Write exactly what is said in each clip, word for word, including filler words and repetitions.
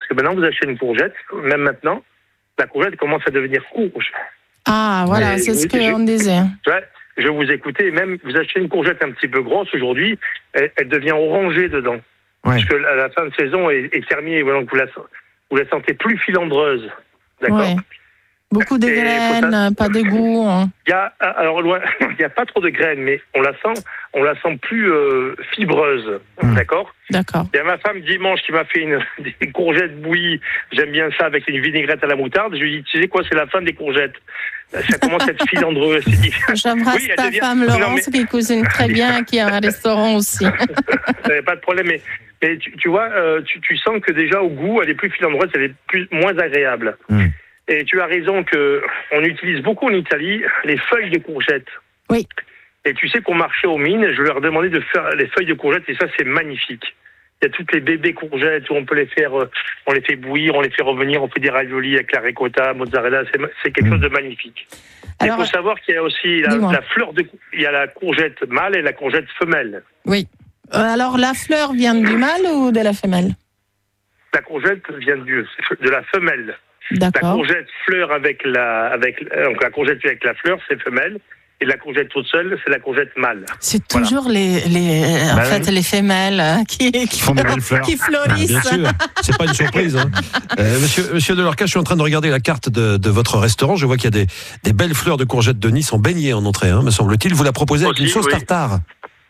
que maintenant, vous achetez une courgette, même maintenant, la courgette commence à devenir courge. Ah, voilà, et c'est ce qu'on disait. Ouais, je vous écoutais, même vous achetez une courgette un petit peu grosse aujourd'hui, elle, elle devient orangée dedans. Ouais. Parce que la, la fin de saison est, est terminée, donc vous la, vous la sentez plus filandreuse. D'accord. Ouais. Beaucoup de et graines, ça... pas de goût. Hein. Il y a, alors, il n'y a pas trop de graines, mais on la sent, on la sent plus euh, fibreuse. Mmh. D'accord. D'accord. Il y a ma femme dimanche qui m'a fait une, des courgettes bouillies. J'aime bien ça avec une vinaigrette à la moutarde. Je lui ai dit, tu sais quoi, c'est la fin des courgettes. Ça commence à être filandreux. J'embrasse oui, ta devient... femme Laurence non, mais... qui cuisine très bien, qui a un restaurant aussi. Il n'y a pas de problème, mais, mais tu, tu vois, euh, tu, tu sens que déjà au goût, elle est plus filandreuse, elle est plus, moins agréable. Mmh. Et tu as raison que on utilise beaucoup en Italie les feuilles de courgettes. Oui. Et tu sais qu'on marchait aux mines, je leur demandais de faire les feuilles de courgettes et ça c'est magnifique. Il y a toutes les bébés courgettes où on peut les faire, on les fait bouillir, on les fait revenir, on fait des raviolis avec la ricotta, mozzarella, c'est, c'est quelque chose de magnifique. Alors, il faut savoir qu'il y a aussi la, la fleur de, il y a la courgette mâle et la courgette femelle. Oui. Alors la fleur vient du mâle ou de la femelle? La courgette vient du, de la femelle. D'accord. La courgette fleur avec la, avec, donc la courgette avec la fleur, c'est femelle. Et la courgette toute seule, c'est la courgette mâle. C'est toujours voilà. les, les, en bah fait, oui. les femelles qui, qui, qui font des belles fleurs. Qui fleurissent. Ah, bien sûr. C'est pas une surprise, hein. euh, monsieur, monsieur Delorca, je suis en train de regarder la carte de, de votre restaurant. Je vois qu'il y a des, des belles fleurs de courgettes de Nice en beignet en entrée, hein, me semble-t-il. Vous la proposez avec Aussi, une sauce oui. tartare.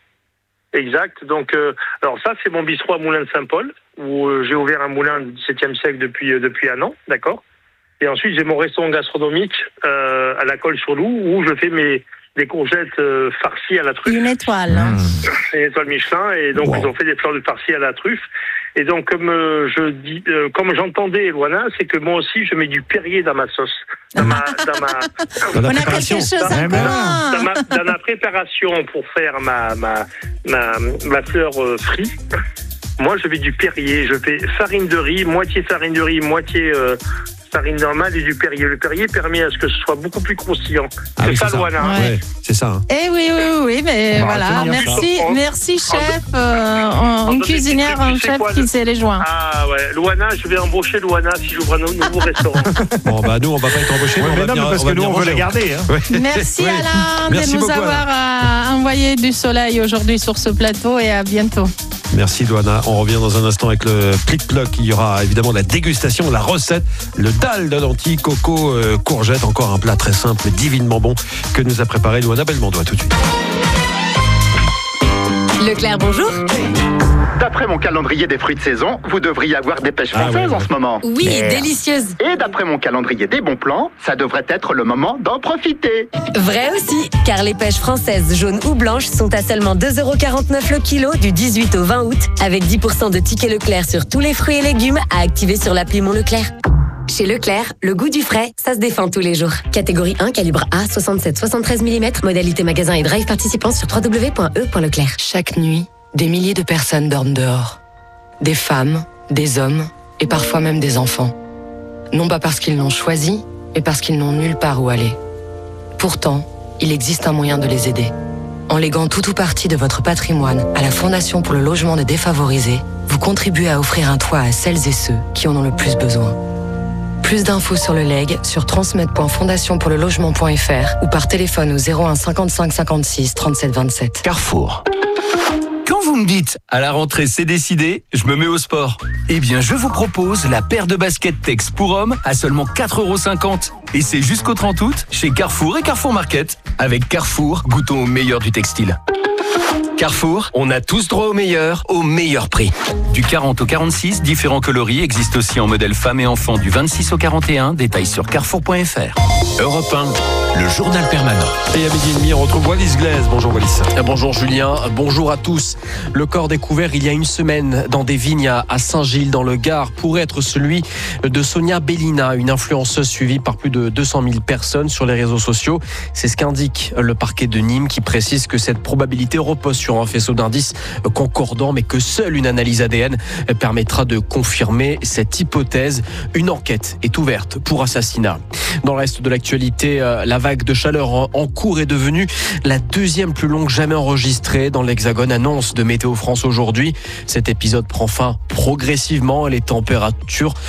Exact. Donc, euh, alors ça, c'est mon bistrot à Moulin de Saint-Paul, où euh, j'ai ouvert un moulin du dix-septième siècle depuis, euh, depuis un an, d'accord. Et ensuite, j'ai mon restaurant gastronomique euh, à la Colle-sur-Loup, où je fais mes des courgettes euh, farcies à la truffe. Une étoile. Hein. Une étoile Michelin, et donc wow. ils ont fait des fleurs de farcies à la truffe. Et donc, comme euh, je dis, euh, comme j'entendais, Luana, c'est que moi aussi, je mets du Perrier dans ma sauce, dans ma, dans ma, dans On a quelque chose dans, en commun. Dans ma, dans ma préparation pour faire ma ma ma, ma fleur euh, frite. Moi, je mets du Perrier. Je fais farine de riz, moitié farine de riz, moitié euh, farine normale et du Perrier. Le Perrier permet à ce que ce soit beaucoup plus croustillant. Ah c'est oui, ça, c'est Luana. Ouais. Ouais, c'est ça. Hein. Eh oui, oui, oui, mais bah, voilà. Merci, on, merci, chef. Euh, une cuisinière, un chef quoi, qui sait les joints. Ah ouais, Luana, je vais embaucher Luana si j'ouvre un nouveau restaurant. Bon, bah nous, on va pas être embauchés, ouais, mais mais on va non, venir, parce on va que nous, on veut les garder. Hein. Ouais. Merci, ouais. Alain, merci de nous beaucoup, avoir euh, envoyé du soleil aujourd'hui sur ce plateau et à bientôt. Merci Luana. On revient dans un instant avec le plic-ploc. Il y aura évidemment la dégustation, la recette, le dalle de lentilles, coco, euh, courgette. Encore un plat très simple, divinement bon que nous a préparé Luana Belmondo. À tout de suite. Leclerc, bonjour. D'après mon calendrier des fruits de saison, vous devriez avoir des pêches françaises ah oui, en oui. ce moment. Oui, et délicieuses. Et d'après mon calendrier des bons plans, ça devrait être le moment d'en profiter. Vrai aussi, car les pêches françaises jaunes ou blanches sont à seulement deux euros quarante-neuf le kilo du dix-huit au vingt août, avec dix pour cent de tickets Leclerc sur tous les fruits et légumes à activer sur l'appli Mon Leclerc. Chez Leclerc, le goût du frais, ça se défend tous les jours. Catégorie un, calibre A, soixante-sept soixante-treize millimètres, modalité magasin et drive participant sur w w w point e point leclerc. Chaque nuit, des milliers de personnes dorment dehors. Des femmes, des hommes et parfois même des enfants. Non pas parce qu'ils l'ont choisi, mais parce qu'ils n'ont nulle part où aller. Pourtant, il existe un moyen de les aider. En léguant tout ou partie de votre patrimoine à la Fondation pour le logement des défavorisés, vous contribuez à offrir un toit à celles et ceux qui en ont le plus besoin. Plus d'infos sur le legs sur transmettre point fondation pour le logement point f r ou par téléphone au zéro un cinquante-cinq cinquante-six trente-sept vingt-sept. Carrefour. Quand vous me dites « à la rentrée c'est décidé, je me mets au sport », eh bien je vous propose la paire de baskets Tex pour hommes à seulement quatre euros cinquante. Et c'est jusqu'au trente août chez Carrefour et Carrefour Market. Avec Carrefour, goûtons au meilleur du textile. Carrefour, on a tous droit au meilleur, au meilleur prix. Du quarante au quarante-six, différents coloris existent aussi en modèle femmes et enfants du vingt-six au quarante et un. Détails sur carrefour point f r. Europe un, le journal permanent. Et à midi et demi, on retrouve Wallis Glaise. Bonjour Wallis. Bonjour Julien, bonjour à tous. Le corps découvert il y a une semaine dans des vignes à Saint-Gilles dans le Gard pourrait être celui de Sonia Bellina, une influenceuse suivie par plus de deux cent mille personnes sur les réseaux sociaux. C'est ce qu'indique le parquet de Nîmes qui précise que cette probabilité repose sur un faisceau d'indices concordants mais que seule une analyse A D N permettra de confirmer cette hypothèse. Une enquête est ouverte pour assassinat. Dans le reste de l'actualité, la vague de chaleur en cours est devenue la deuxième plus longue jamais enregistrée dans l'Hexagone, annonce de Météo France aujourd'hui. Cet épisode prend fin progressivement et les températures